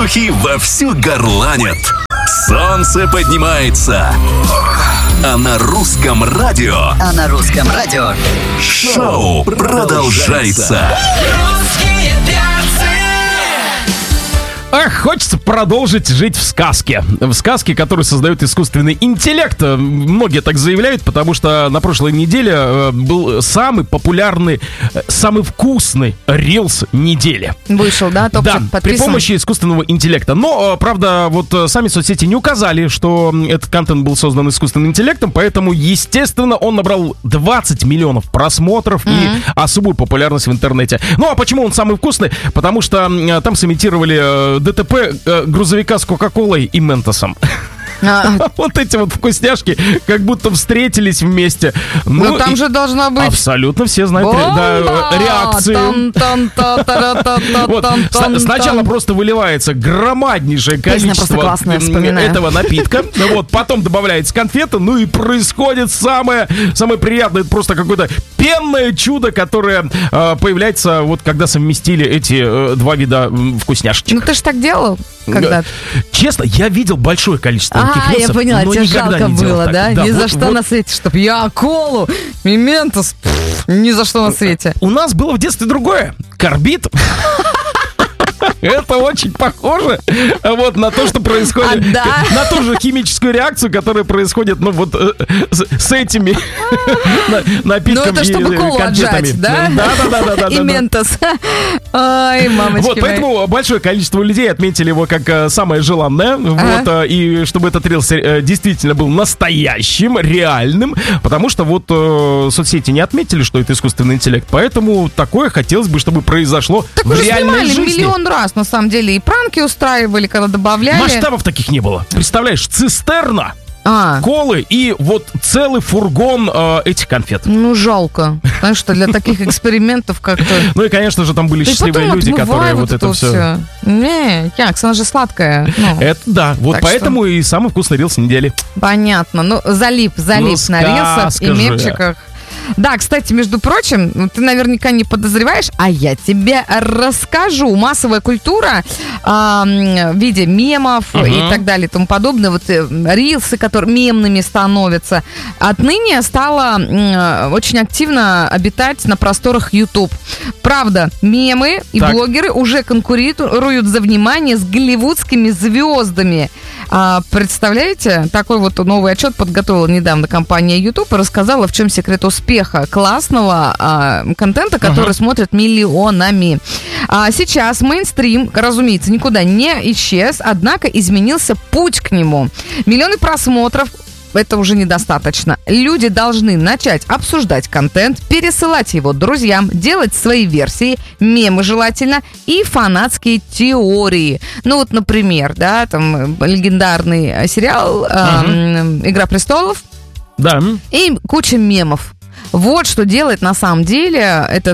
воздухе вовсю горланят. Солнце поднимается. А на русском радио шоу продолжается. Ах, хочется продолжить жить в сказке. В сказке, которую создает искусственный интеллект. Многие так заявляют, потому что на прошлой неделе был самый популярный, самый вкусный рилс недели. Вышел, да? Да, при помощи искусственного интеллекта. Но, правда, вот сами соцсети не указали, что этот контент был создан искусственным интеллектом, поэтому, естественно, он набрал 20 миллионов просмотров и особую популярность в интернете. Ну, а почему он самый вкусный? Потому что там сымитировали ДТП грузовика с Кока-Колой и Ментосом. Вот эти вот вкусняшки как будто встретились вместе. Ну, там же должна быть... Абсолютно все знают реакции. Сначала просто выливается громаднейшее количество этого напитка. Вот, потом добавляется конфета, ну и происходит самое приятное. Это просто какое-то пенное чудо, которое появляется, вот когда совместили эти два вида вкусняшечек. Ну, ты же так делал когда-то? Честно, я видел большое количество я поняла, тебе жалко было, да? Ни за что на свете, чтоб я колу и Ментос, ни за что на свете. У нас было в детстве другое. Карбид. Это очень похоже вот на то, что происходит, на ту же химическую реакцию, которая происходит, ну вот с этими напитками. Ну это чтобы колу отжать, да? Да. И Ментос. Ай, мамочки. Вот, поэтому большое количество людей отметили его как самое желанное. Вот, и чтобы этот рилс действительно был настоящим, реальным, потому что вот соцсети не отметили, что это искусственный интеллект, поэтому такое хотелось бы, чтобы произошло в реальной жизни. Миллион раз, на самом деле, и пранки устраивали, когда добавляли. Масштабов таких не было. Представляешь, цистерна, колы и вот целый фургон этих конфет. Ну, жалко. Знаешь, что для таких экспериментов как-то... Ну и, конечно же, там были счастливые люди, которые вот это все... Не, Якс, она же сладкая. Это да, вот поэтому и самый вкусный рилс недели. Понятно. Ну, залип на рилсах и мемчиках. Да, кстати, между прочим, ты наверняка не подозреваешь, а я тебе расскажу. Массовая культура в виде мемов и так далее и тому подобное, вот рилсы, которые мемными становятся, отныне стала очень активно обитать на просторах YouTube. Правда, мемы и блогеры уже конкурируют за внимание с голливудскими звездами. Представляете, такой вот новый отчет подготовила недавно компания YouTube и рассказала, в чем секрет успеха классного контента, который смотрят миллионами. Сейчас мейнстрим, разумеется, никуда не исчез, однако изменился путь к нему. Миллионы просмотров. Это уже недостаточно. Люди должны начать обсуждать контент, пересылать его друзьям, делать свои версии, мемы желательно, и фанатские теории. Ну вот, например, да, там легендарный сериал «Игра престолов». Да. И куча мемов. Вот что делает на самом деле этот,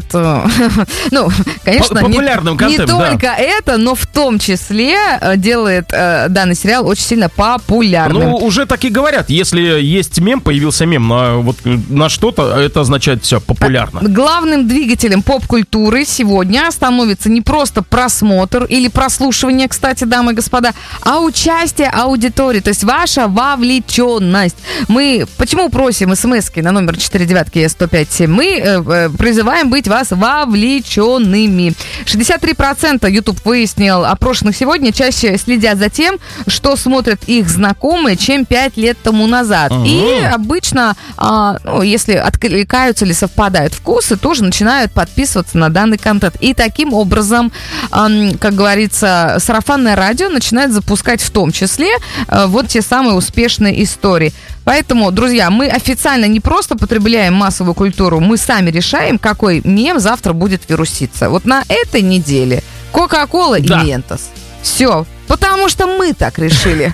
ну, конечно, не только это, но в том числе делает данный сериал очень сильно популярным. Ну, уже так и говорят, если есть мем, появился мем, вот на что-то, это означает все, популярно. Главным двигателем поп-культуры сегодня становится не просто просмотр или прослушивание, кстати, дамы и господа, а участие аудитории, то есть ваша вовлеченность. Мы почему просим смс-ки на номер 49105 мы призываем быть вас вовлеченными. 63% YouTube выяснил опрошенных сегодня чаще следят за тем, что смотрят их знакомые, чем 5 лет тому назад. И обычно, если откликаются или совпадают вкусы, тоже начинают подписываться на данный контент. И таким образом, как говорится, сарафанное радио начинает запускать в том числе вот те самые успешные истории. Поэтому, друзья, мы официально не просто потребляем массовую культуру, мы сами решаем, какой мем завтра будет вируситься. Вот на этой неделе Кока-Кола и Ментос. Все. Потому что мы так решили.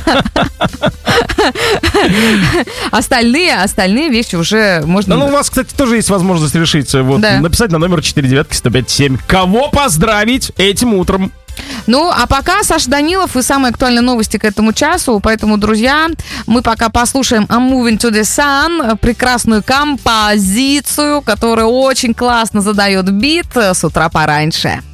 Остальные вещи уже можно... Ну, у вас, кстати, тоже есть возможность решить. Вот, написать на номер 49105-157. Кого поздравить этим утром? Ну, а пока Саша Данилов и самые актуальные новости к этому часу. Поэтому, друзья, мы пока послушаем I'm Moving to the Sun, прекрасную композицию, которая очень классно задает бит с утра пораньше.